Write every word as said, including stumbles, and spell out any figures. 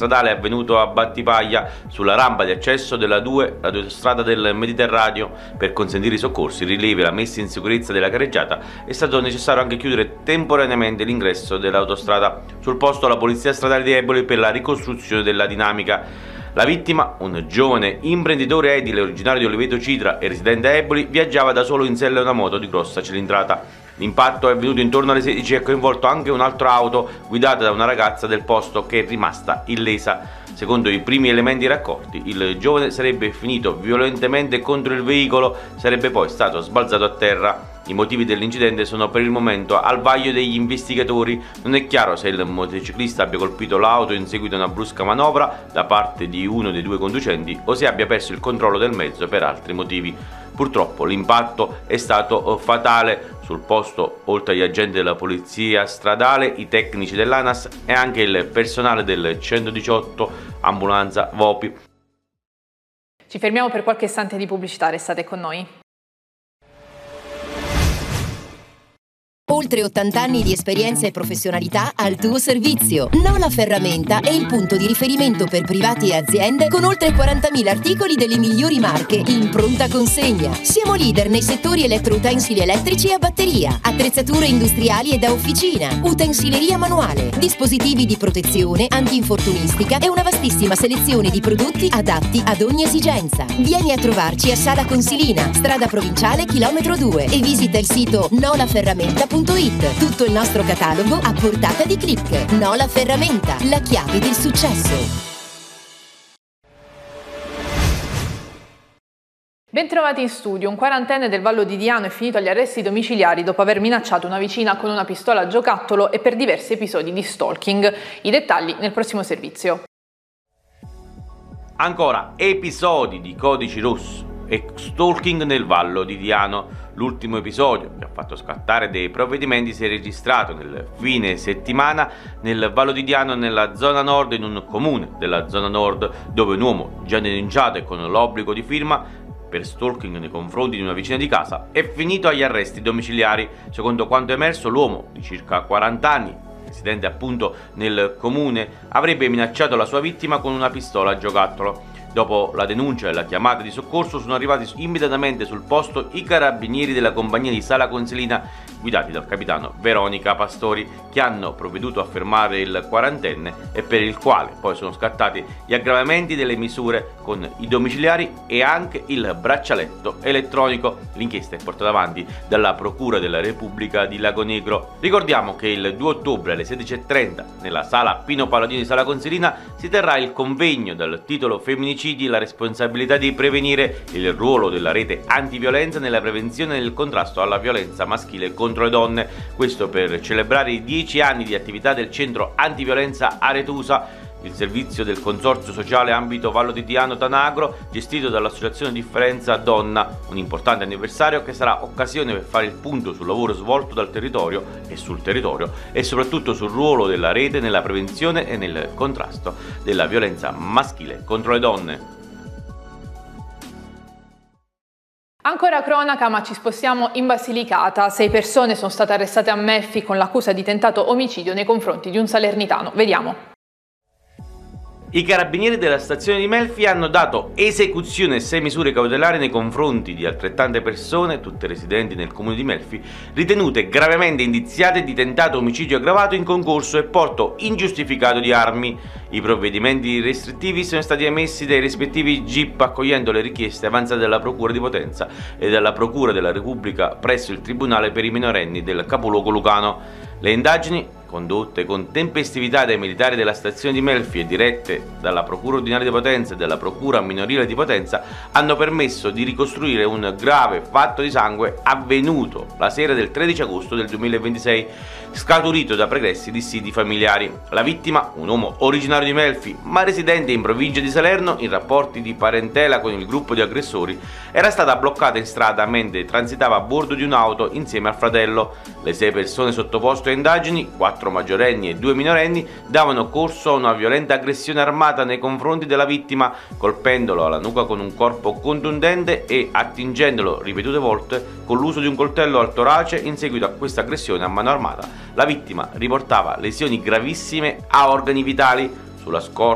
stradale avvenuto a Battipaglia sulla rampa di accesso della due, l'autostrada del Mediterraneo. Per consentire i soccorsi, i rilievi e la messa in sicurezza della carreggiata è stato necessario anche chiudere temporaneamente l'ingresso dell'autostrada. Sul posto la polizia stradale di Eboli per la ricostruzione della dinamica. La vittima, un giovane imprenditore edile originario di Oliveto Citra e residente a Eboli, viaggiava da solo in sella a una moto di grossa cilindrata. L'impatto è avvenuto intorno alle sedici e ha coinvolto anche un'altra auto guidata da una ragazza del posto che è rimasta illesa. Secondo i primi elementi raccolti, il giovane sarebbe finito violentemente contro il veicolo, sarebbe poi stato sbalzato a terra. I motivi dell'incidente sono per il momento al vaglio degli investigatori. Non è chiaro se il motociclista abbia colpito l'auto in seguito a una brusca manovra da parte di uno dei due conducenti o se abbia perso il controllo del mezzo per altri motivi. Purtroppo l'impatto è stato fatale. Sul posto, oltre agli agenti della polizia stradale, i tecnici dell'ANAS e anche il personale del centodiciotto, ambulanza, V O P I. Ci fermiamo per qualche istante di pubblicità, restate con noi. Oltre ottanta anni di esperienza e professionalità al tuo servizio. Nola Ferramenta è il punto di riferimento per privati e aziende con oltre quarantamila articoli delle migliori marche in pronta consegna. Siamo leader nei settori elettroutensili elettrici e a batteria, attrezzature industriali e da officina, utensileria manuale, dispositivi di protezione, antinfortunistica e una vastissima selezione di prodotti adatti ad ogni esigenza. Vieni a trovarci a Sala Consilina, strada provinciale chilometro due e visita il sito nola ferramenta punto it. Tutto il nostro catalogo a portata di click. Nola Ferramenta, la chiave del successo. Bentrovati in studio. Un quarantenne del Vallo di Diano è finito agli arresti domiciliari dopo aver minacciato una vicina con una pistola a giocattolo e per diversi episodi di stalking. I dettagli nel prossimo servizio. Ancora episodi di codici rosso e stalking nel Vallo di Diano. L'ultimo episodio che ha fatto scattare dei provvedimenti si è registrato nel fine settimana nel Vallo di Diano, nella zona nord, in un comune della zona nord, dove un uomo già denunciato e con l'obbligo di firma per stalking nei confronti di una vicina di casa è finito agli arresti domiciliari. Secondo quanto emerso, l'uomo di circa quaranta anni, residente appunto nel comune, avrebbe minacciato la sua vittima con una pistola a giocattolo. Dopo la denuncia e la chiamata di soccorso sono arrivati immediatamente sul posto i carabinieri della compagnia di Sala Consilina, guidati dal capitano Veronica Pastori, che hanno provveduto a fermare il quarantenne e per il quale poi sono scattati gli aggravamenti delle misure con i domiciliari e anche il braccialetto elettronico. L'inchiesta è portata avanti dalla Procura della Repubblica di Lagonegro. Ricordiamo che il due ottobre alle sedici e trenta nella Sala Pino Palladino di Sala Consilina si terrà il convegno dal titolo Femminicidi, la responsabilità di prevenire, il ruolo della rete antiviolenza nella prevenzione e nel contrasto alla violenza maschile contro le donne. Questo per celebrare i dieci anni di attività del centro antiviolenza Aretusa, il servizio del consorzio sociale ambito Vallo di Diano Tanagro, gestito dall'associazione Differenza Donna. Un importante anniversario che sarà occasione per fare il punto sul lavoro svolto dal territorio e sul territorio e soprattutto sul ruolo della rete nella prevenzione e nel contrasto della violenza maschile contro le donne. Ancora cronaca, ma ci spostiamo in Basilicata. Sei persone sono state arrestate a Melfi con l'accusa di tentato omicidio nei confronti di un salernitano. Vediamo. I carabinieri della stazione di Melfi hanno dato esecuzione a sei misure cautelari nei confronti di altrettante persone, tutte residenti nel comune di Melfi, ritenute gravemente indiziate di tentato omicidio aggravato in concorso e porto ingiustificato di armi. I provvedimenti restrittivi sono stati emessi dai rispettivi G I P accogliendo le richieste avanzate dalla Procura di Potenza e dalla Procura della Repubblica presso il Tribunale per i minorenni del capoluogo lucano. Le indagini, condotte con tempestività dai militari della stazione di Melfi e dirette dalla Procura ordinaria di Potenza e dalla Procura minorile di Potenza, hanno permesso di ricostruire un grave fatto di sangue avvenuto la sera del tredici agosto del duemilaventisei, scaturito da pregressi dissidi familiari. La vittima, un uomo originario di Melfi ma residente in provincia di Salerno in rapporti di parentela con il gruppo di aggressori, era stata bloccata in strada mentre transitava a bordo di un'auto insieme al fratello. Le sei persone sottoposte a indagini, quattro maggiorenni e due minorenni, davano corso a una violenta aggressione armata nei confronti della vittima, colpendolo alla nuca con un corpo contundente e attingendolo ripetute volte con l'uso di un coltello al torace. In seguito a questa aggressione a mano armata, la vittima riportava lesioni gravissime a organi vitali. Sulla scorta